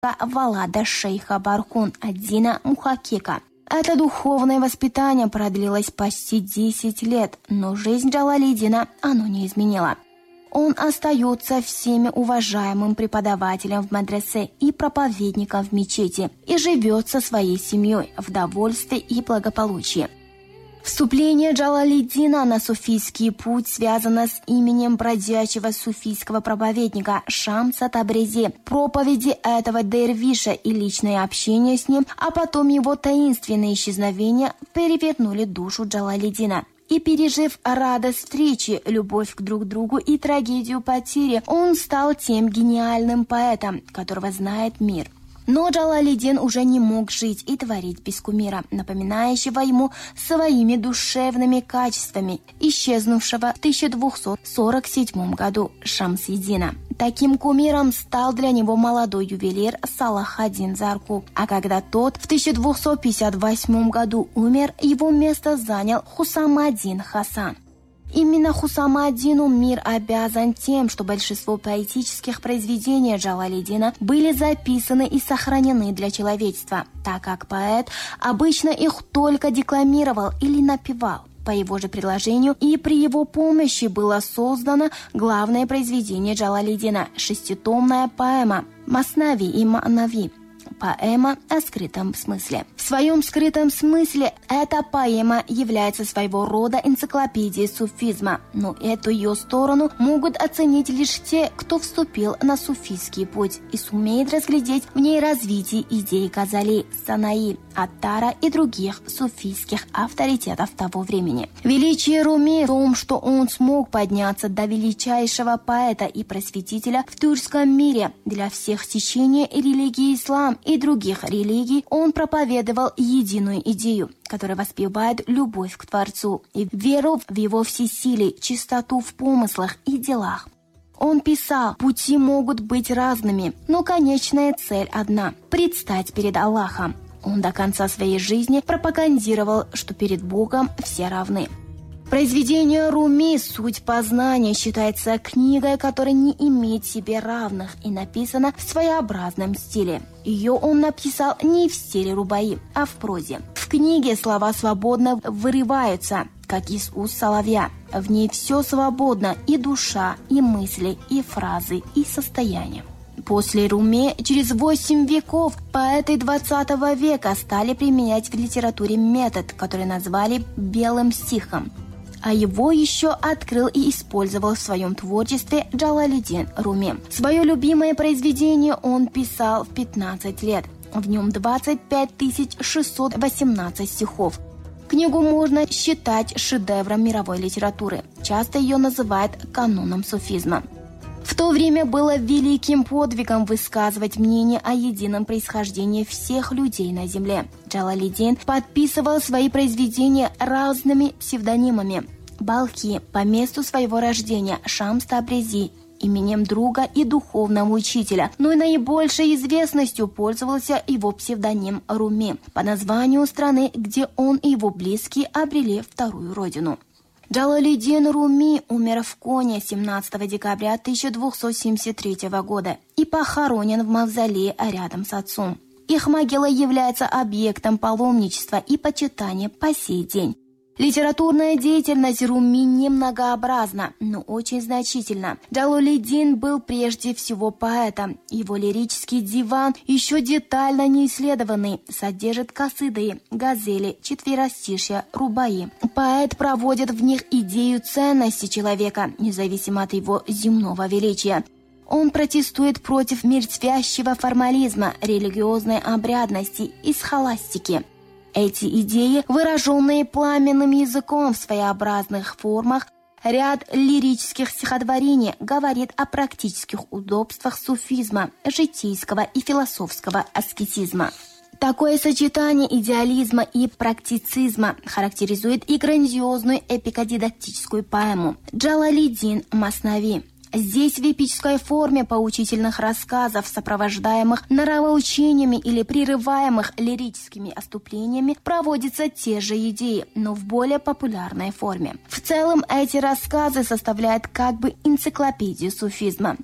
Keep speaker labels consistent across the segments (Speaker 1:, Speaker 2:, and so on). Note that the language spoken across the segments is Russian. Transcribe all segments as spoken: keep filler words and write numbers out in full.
Speaker 1: Валада шейха Баркун ад-Дина Мухаккика. Это духовное воспитание продлилось почти десять лет, но жизнь Джалалиддина оно не изменило. Он остается всеми уважаемым преподавателем в мадресе и проповедником в мечети и живет со своей семьей в довольстве и благополучии. Вступление Джалалиддина на суфийский путь связано с именем бродячего суфийского проповедника Шамса Табризи, проповеди этого дервиша и личное общение с ним, а потом его таинственные исчезновения перевернули душу Джалалиддина. И пережив радость встречи, любовь к друг другу и трагедию потери, он стал тем гениальным поэтом, которого знает мир. Но Джалалиддин уже не мог жить и творить без кумира, напоминающего ему своими душевными качествами, исчезнувшего в тысяча двухсот сорок седьмом году Шамс-ед-Дина. Таким кумиром стал для него молодой ювелир Салах-ад-Дин Заркуб, а когда тот в тысяча двухсот пятьдесят восьмом году умер, его место занял Хусам-ад-Дин Хасан. Именно Хусам-ад-Дину мир обязан тем, что большинство поэтических произведений Джалалиддина были записаны и сохранены для человечества, так как поэт обычно их только декламировал или напевал. По его же предложению и при его помощи было создано главное произведение Джалалиддина – шеститомная поэма «Маснави и Ма'нави». Поэма о скрытом смысле. В своем скрытом смысле эта поэма является своего рода энциклопедией суфизма, но эту ее сторону могут оценить лишь те, кто вступил на суфийский путь и сумеет разглядеть в ней развитие идей Газали, Санаи, Аттара и других суфийских авторитетов того времени. Величие Руми в том, что он смог подняться до величайшего поэта и просветителя в тюркском мире. Для всех течений религии ислам и других религий он проповедовал единую идею, которая воспевает любовь к Творцу и веру в его всесилие, чистоту в помыслах и делах. Он писал: «Пути могут быть разными, но конечная цель одна – предстать перед Аллахом». Он до конца своей жизни пропагандировал, что перед Богом все равны. Произведение Руми «Суть познания» считается книгой, которая не имеет себе равных и написана в своеобразном стиле. Ее он написал не в стиле рубаи, а в прозе. В книге слова свободно вырываются, как из уст соловья. В ней все свободно: и душа, и мысли, и фразы, и состояние. После Руми через восемь веков поэты двадцатого века стали применять в литературе метод, который назвали «белым стихом». А его еще открыл и использовал в своем творчестве Джалалиддин Руми. Свое любимое произведение он писал в пятнадцать лет. В нем двадцать пять тысяч шестьсот восемнадцать стихов. Книгу можно считать шедевром мировой литературы. Часто ее называют каноном суфизма. В то время было великим подвигом высказывать мнение о едином происхождении всех людей на земле. Джалалиддин подписывал свои произведения разными псевдонимами. Балхи по месту своего рождения, Шамс Табризи именем друга и духовного учителя, но и наибольшей известностью пользовался его псевдоним Руми по названию страны, где он и его близкие обрели вторую родину. Джалалиддин Руми умер в Коне семнадцатого декабря тысяча двухсот семьдесят третьего года и похоронен в мавзолее рядом с отцом. Их могила является объектом паломничества и почитания по сей день. Литературная деятельность Руми немногообразна, но очень значительна. Джалалиддин был прежде всего поэтом. Его лирический диван, еще детально не исследованный, содержит касиды, газели, четверостишья, рубаи. Поэт проводит в них идею ценности человека, независимо от его земного величия. Он протестует против мертвящего формализма, религиозной обрядности и схоластики. Эти идеи, выраженные пламенным языком в своеобразных формах, ряд лирических стихотворений говорит о практических удобствах суфизма, житейского и философского аскетизма. Такое сочетание идеализма и практицизма характеризует и грандиозную эпико-дидактическую поэму «Джалалиддин Маснави». Здесь в эпической форме поучительных рассказов, сопровождаемых нравоучениями или прерываемых лирическими отступлениями, проводятся те же идеи, но в более популярной форме. В целом эти рассказы составляют как бы энциклопедию суфизма.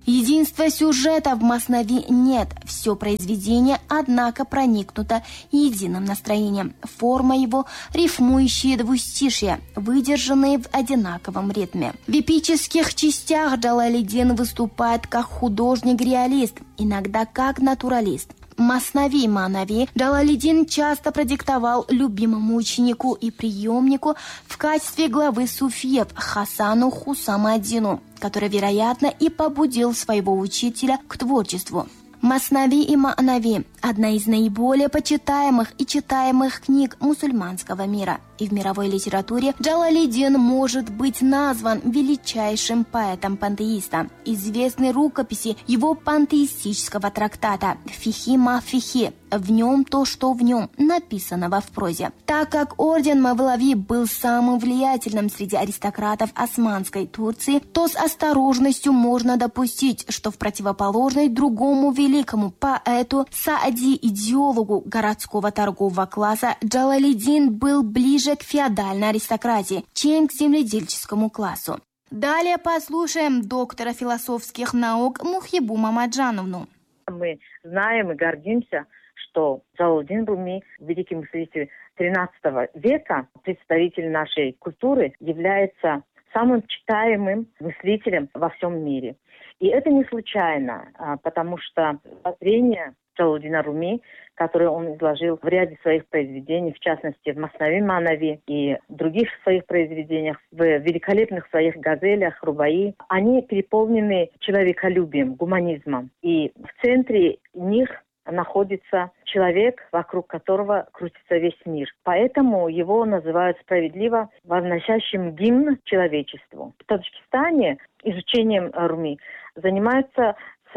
Speaker 1: Единства сюжета в Маснави нет. Все произведение, однако, проникнуто единым настроением. Форма его – рифмующие двустишья, выдержанные в одинаковом ритме. В эпических частях Джалалиддин выступает как художник-реалист, иногда как натуралист. Маснави Манави Джалалиддин часто продиктовал любимому ученику и преемнику в качестве главы суфиев Хасану Хусамаддину, который, вероятно, и побудил своего учителя к творчеству. Маснави и Манави – одна из наиболее почитаемых и читаемых книг мусульманского мира. И в мировой литературе Джалалиддин может быть назван величайшим поэтом-пантеистом. Известны рукописи его пантеистического трактата «Фихи ма фихи». В нем то, что в нем, написанного в прозе. Так как орден Мавлави был самым влиятельным среди аристократов Османской Турции, то с осторожностью можно допустить, что в противоположность другому великому поэту, Саади-идеологу городского торгового класса, Джалалиддин был ближе к феодальной аристократии, чем к земледельческому классу. Далее послушаем доктора философских наук Мухибу Мамаджановну.
Speaker 2: Мы знаем и гордимся, что Джалалиддин Руми, великий мыслитель тринадцатого века, представитель нашей культуры, является самым читаемым мыслителем во всем мире. И это не случайно, потому что воззрение Джалалиддина Руми, которое он изложил в ряде своих произведений, в частности в Маснави Манави и других своих произведениях, в великолепных своих газелях, рубаи, они переполнены человеколюбием, гуманизмом. И в центре них находится человек, вокруг которого крутится весь мир. Поэтому его называют справедливо возносящим гимн человечеству. В Таджикистане изучением Руми занимаются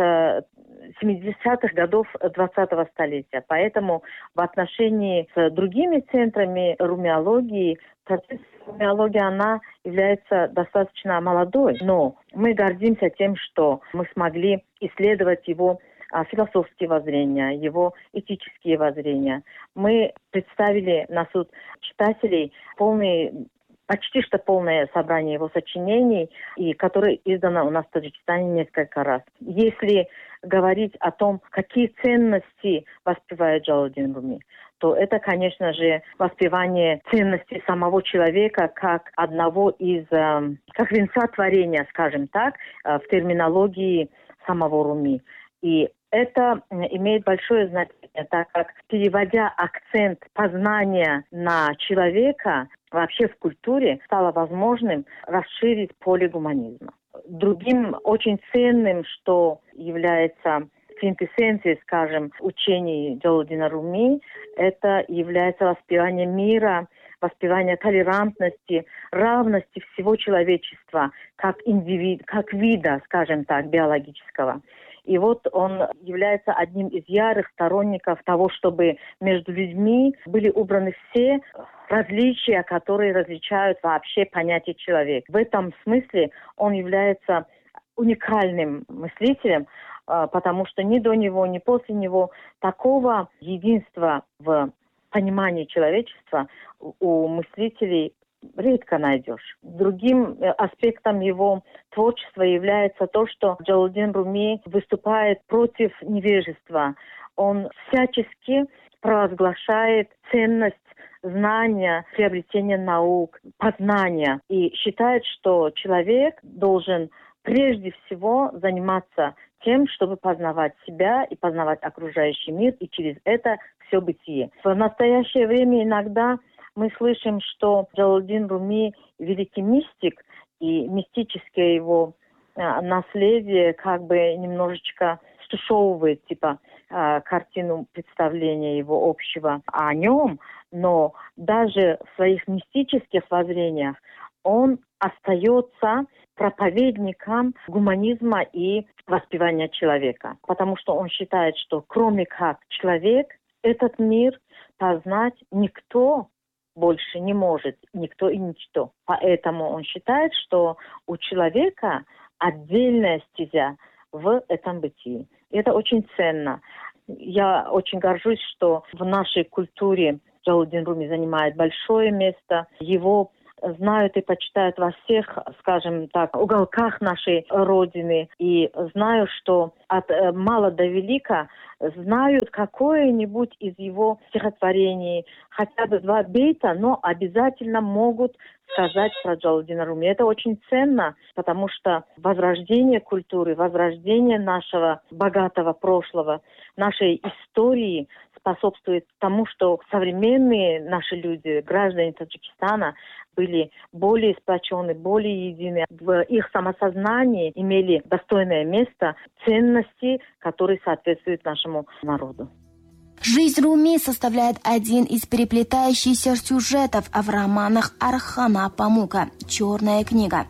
Speaker 2: с семидесятых годов двадцатого столетия. Поэтому в отношении с другими центрами румиологии, румиология, она является достаточно молодой. Но мы гордимся тем, что мы смогли исследовать его философские воззрения, его этические воззрения. Мы представили на суд читателей полный, почти что полное собрание его сочинений, и которое издано у нас в Таджикистане несколько раз. Если говорить о том, какие ценности воспевает Джалалиддин Руми, то это, конечно же, воспевание ценностей самого человека как одного из, э, как венца творения, скажем так, э, в терминологии самого Руми. И это имеет большое значение, так как, переводя акцент познания на человека, вообще в культуре, стало возможным расширить поле гуманизма. Другим очень ценным, что является квинтэссенцией, скажем, учений Джалалиддина Руми, это является воспевание мира, воспевание толерантности, равности всего человечества, как индивид, как вида, скажем так, биологического. И вот он является одним из ярых сторонников того, чтобы между людьми были убраны все различия, которые различают вообще понятие человек. В этом смысле он является уникальным мыслителем, потому что ни до него, ни после него такого единства в понимании человечества у мыслителей редко найдешь. Другим аспектом его творчества является то, что Джалалиддин Руми выступает против невежества. Он всячески провозглашает ценность знания, приобретения наук, познания и считает, что человек должен прежде всего заниматься тем, чтобы познавать себя и познавать окружающий мир, и через это все бытие. В настоящее время иногда мы слышим, что Джалалиддин Руми великий мистик, и мистическое его э, наследие как бы немножечко стушевывает типа э, картину представления его общего о нем, но даже в своих мистических воззрениях он остается проповедником гуманизма и воспевания человека, потому что он считает, что кроме как человек, этот мир познать никто больше не может, никто и ничто. Поэтому он считает, что у человека отдельная стезя в этом бытии. И это очень ценно. Я очень горжусь, что в нашей культуре Джалалиддин Руми занимает большое место. Его знают и почитают во всех, скажем так, уголках нашей Родины. И знаю, что от мала до велика знают какое-нибудь из его стихотворений, хотя бы два бейта, но обязательно могут сказать про Джалалуддина Руми. Это очень ценно, потому что возрождение культуры, возрождение нашего богатого прошлого, нашей истории способствует тому, что современные наши люди, граждане Таджикистана, были более сплочены, более едины. В их самосознании имели достойное место, ценности, которые соответствуют нашему народу.
Speaker 1: Жизнь Руми составляет один из переплетающихся сюжетов в романах Архана Памука «Черная книга».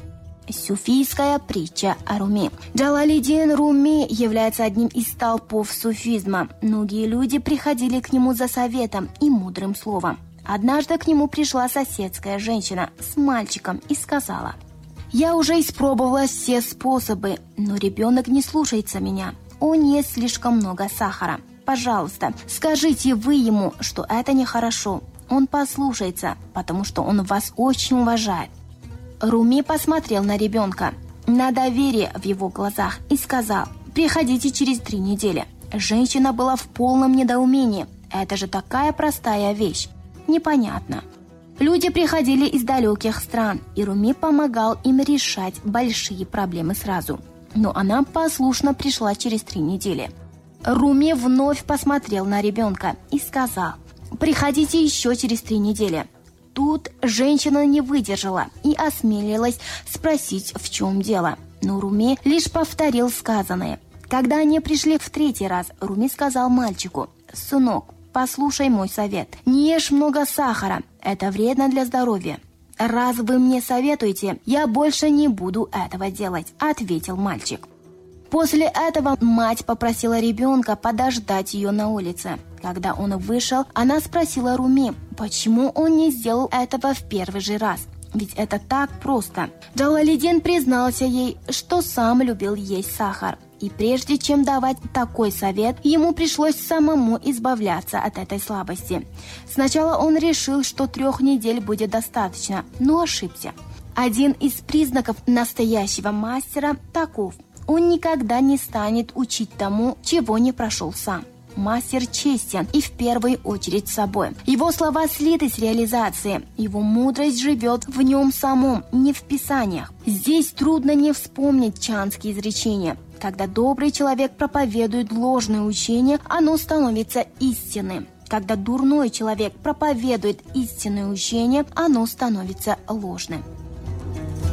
Speaker 1: Суфийская притча о Руми. Джалалиддин Руми является одним из столпов суфизма. Многие люди приходили к нему за советом и мудрым словом. Однажды к нему пришла соседская женщина с мальчиком и сказала: «Я уже испробовала все способы, но ребенок не слушается меня. Он ест слишком много сахара. Пожалуйста, скажите вы ему, что это нехорошо. Он послушается, потому что он вас очень уважает». Руми посмотрел на ребенка, на доверие в его глазах и сказал: «Приходите через три недели». Женщина была в полном недоумении. Это же такая простая вещь. Непонятно. Люди приходили из далеких стран, и Руми помогал им решать большие проблемы сразу. Но она послушно пришла через три недели. Руми вновь посмотрел на ребенка и сказал: «Приходите еще через три недели». Тут женщина не выдержала и осмелилась спросить, в чем дело. Но Руми лишь повторил сказанное. Когда они пришли в третий раз, Руми сказал мальчику: «Сынок, послушай мой совет. Не ешь много сахара, это вредно для здоровья». «Раз вы мне советуете, я больше не буду этого делать», — ответил мальчик. После этого мать попросила ребенка подождать ее на улице. Когда он вышел, она спросила Руми, почему он не сделал этого в первый же раз. Ведь это так просто. Джалалиддин признался ей, что сам любил есть сахар. И прежде чем давать такой совет, ему пришлось самому избавляться от этой слабости. Сначала он решил, что трех недель будет достаточно, но ошибся. Один из признаков настоящего мастера таков: он никогда не станет учить тому, чего не прошел сам. Мастер честен и в первую очередь собой. Его слова слиты с реализацией. Его мудрость живет в нем самом, не в писаниях. Здесь трудно не вспомнить чанские изречения. Когда добрый человек проповедует ложное учение, оно становится истинным. Когда дурной человек проповедует истинное учение, оно становится ложным.